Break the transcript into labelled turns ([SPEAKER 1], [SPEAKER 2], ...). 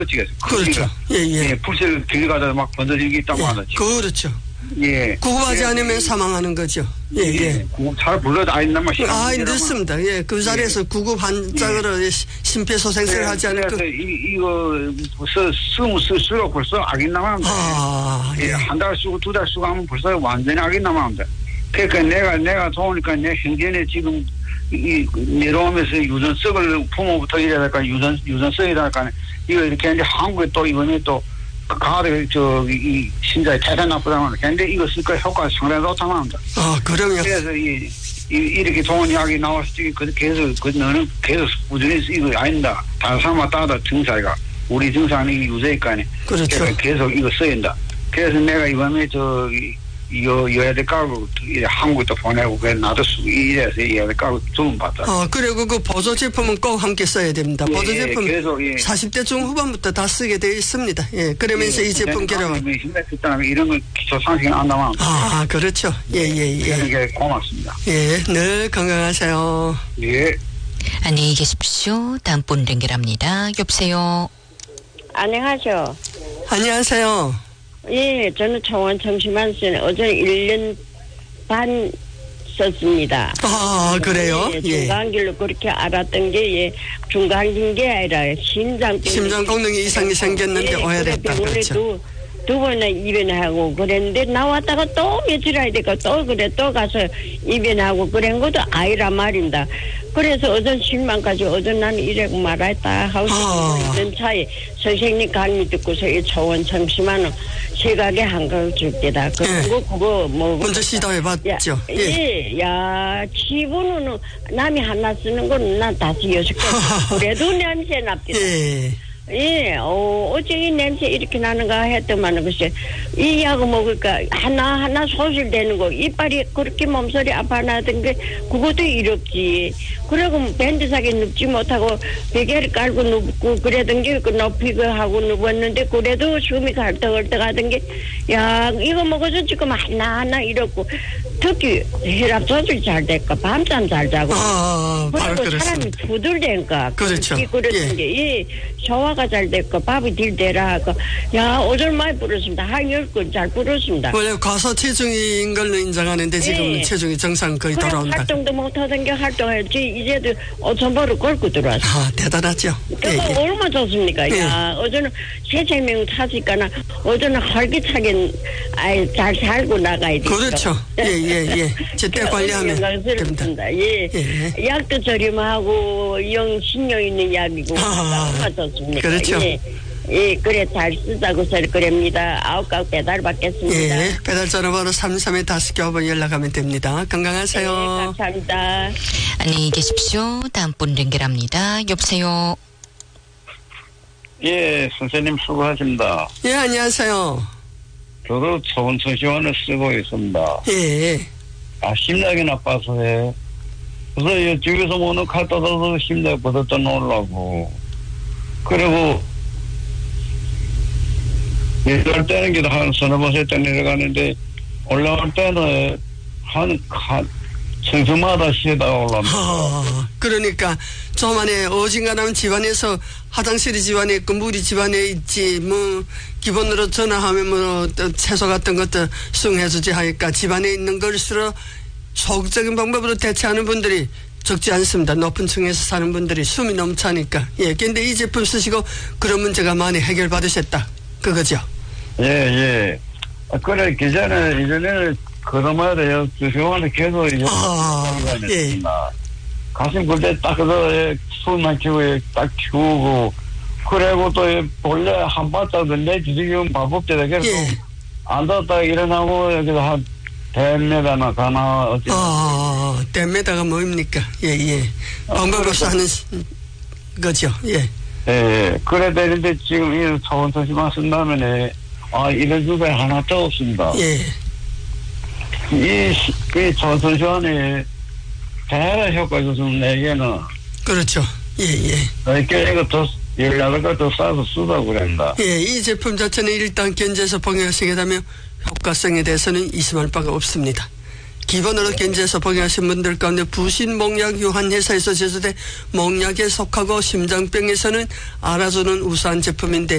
[SPEAKER 1] 그렇죠. 예, 예.
[SPEAKER 2] 예, 불실 길 가다 막 번져지기 있다고 하죠.
[SPEAKER 1] 그렇죠.
[SPEAKER 2] 예.
[SPEAKER 1] 구급하지 않으면 사망하는 거죠. 예, 예.
[SPEAKER 2] 잘 불러도 아닌다만
[SPEAKER 1] 늦습니다. 예, 그 자리에서 구급 한장으로 심폐소생술을 하지 않을 거.
[SPEAKER 2] 그래서 이거 쓰고 벌써 악인 남아합니다. 예, 한 달 쓰고 두 달 쓰고 하면 벌써 완전히 악인 남아합니다. 그러니까 내가 좋으니까 내 형제네 지금 내려오면서 유전석을 부모부터 이래야 될까 유전석이 될까 이거 이렇게 했는데 한국에 또 이번에 또 가을에 이 신자에 대단 나쁘다고 하는데 이거 쓸까 효과가 상당히 좋다고 합니다.
[SPEAKER 1] 그러면
[SPEAKER 2] 그래서 이렇게 좋은 이야기 나와서 계속 너는 계속 꾸준히 이거 아닌다. 다른 사람마다 증사가 우리 증사는 이 유죄니까
[SPEAKER 1] 그렇죠.
[SPEAKER 2] 계속 이거 써야 한다. 그래서 내가 이번에 이거 여야대 까고 한국도 보내고 그래 나도 이래서 여야대 까고 주문 받다.
[SPEAKER 1] 그리고 그 보조 제품은 꼭 함께 써야 됩니다.
[SPEAKER 2] 예,
[SPEAKER 1] 보조 제품
[SPEAKER 2] 계속
[SPEAKER 1] 40대 중후반부터 다 쓰게 되어 있습니다. 예, 그러면서 이 제품 결합.
[SPEAKER 2] 이런 건 기초 상식은 안 나와.
[SPEAKER 1] 그렇죠. 예.
[SPEAKER 2] 이게 고맙습니다.
[SPEAKER 1] 예, 늘 건강하세요.
[SPEAKER 2] 예.
[SPEAKER 3] 안녕히 계십시오. 다음 분 연결합니다. 여보세요.
[SPEAKER 4] 안녕하세요.
[SPEAKER 1] 안녕하세요.
[SPEAKER 4] 예, 저는 청원 청심환선 어제 1년 반 썼습니다.
[SPEAKER 1] 그래요?
[SPEAKER 4] 예, 중간길로 그렇게 알았던 게 중간긴 게 아니라 심장
[SPEAKER 1] 功能이 이상이 생겼는데 오해됐다. 그렇죠.
[SPEAKER 4] 두 번이나 입원하고 그랬는데 나왔다가 또 며칠 해야 되니까 또 가서 입원하고 그런 것도 아니란 말입니다. 그래서 어전 실망까지 어전 나는 이래고 말했다 하고 있는 차에 선생님 강의 듣고서 이 초원 청심환은 시각에 한가를 줄 때다. 그리고 그거
[SPEAKER 1] 먼저 시도해봤죠.
[SPEAKER 4] 지분은 남이 하나 쓰는 건 난 다시 6개 그래도 냄새 납니다. 어째 이 냄새 이렇게 나는가 했더만 글쎄 이 약을 먹을까 하나 소실되는 거 이빨이 그렇게 몸소리 아파나던 게 그것도 이렇지. 그러고 밴드사게 눕지 못하고 베개를 깔고 눕고 그러던 게 높이고 하고 누웠는데 그래도 숨이 갈떡갈떡하던 게 이거 먹어서 지금 하나 이렇고 특히 혈압 조절 잘 될까 밤잠 잘 자고 그리고 사람이 부들대니까
[SPEAKER 1] 그렇죠.
[SPEAKER 4] 그랬던 게 소화가 잘 됐고 밥이 덜 되라 하고 오늘 많이 불었습니다. 한 10건 잘 불었습니다.
[SPEAKER 1] 원래 과소 체중인 걸로 인정하는데 지금 체중이 정상 거의 돌아온다.
[SPEAKER 4] 활동도 못하던 게 활동했지 이제도 5,000보를 걸고 들어왔어.
[SPEAKER 1] 대단하죠.
[SPEAKER 4] 얼마나 좋습니까? 어제는 새 생명 찾으니까 어제는 활기차게 잘 살고 나가야 돼.
[SPEAKER 1] 그렇죠. 제때 관리하면 됩니다.
[SPEAKER 4] 약도 저렴하고 신용 있는 약이고 얼마나 좋습니까?
[SPEAKER 1] 그렇죠.
[SPEAKER 4] 그래 잘 쓰자고 그럽니다. 9가구 배달 받겠습니다.
[SPEAKER 1] 배달 전화번호 33-5번 연락하면 됩니다. 건강하세요.
[SPEAKER 4] 감사합니다.
[SPEAKER 3] 안녕히 계십시오. 다음 분 연결합니다. 여보세요.
[SPEAKER 2] 선생님 수고하십니다.
[SPEAKER 1] 안녕하세요.
[SPEAKER 2] 저도 초원 청심환을 쓰고 있습니다. 심장이 나빠서 그래서 집에서 먹는 칼도도 심장이 버덕 놓으려고. 그리고 내려갈 때는 그래도 한 서너 번 세 때 내려가는데 올라갈 때는 한 청소마다 쉬다 올라옵니다.
[SPEAKER 1] 그러니까 좀 안에 어딘가라면 집안에서 화장실이 집안에 있고 물이 집안에 있지 기본으로 전화하면 채소 같은 것도 수용해주지 하니까 집안에 있는 걸수록 소극적인 방법으로 대체하는 분들이 적지 않습니다. 높은 층에서 사는 분들이 숨이 너무 차니까. 근데 이 제품 쓰시고 그런 문제가 많이 해결받으셨다. 그거죠?
[SPEAKER 2] 그래, 이전에는 그동안에 돼요. 주시원에 계속 가슴 굴때 딱 숨만 키우고 딱 키우고 그리고 또 본래 한 바짝도 내 지금 밥업대다 계속 앉았다 일어나고 여기서 한 100m나 가나 어찌
[SPEAKER 1] 100m가 뭐입니까? 방법으로서 하는 거죠.
[SPEAKER 2] 그래 되는데 지금 이 초원 청심환 쓴다면에 이런 주에 하나 더 없습니다. 이 초원 청심환이 대단한 효과가 좋습니다. 내게는.
[SPEAKER 1] 그렇죠.
[SPEAKER 2] 이거 더 연락을 더 싸서 쓰다고 그랬다.
[SPEAKER 1] 이 제품 자체는 일단 견제해서 복용하시게 되면 효과성에 대해서는 의심할 바가 없습니다. 기본으로 견지에서 복용하신 분들 가운데 부신목약 유한회사에서 제조된 목약에 속하고 심장병에서는 알아주는 우수한 제품인데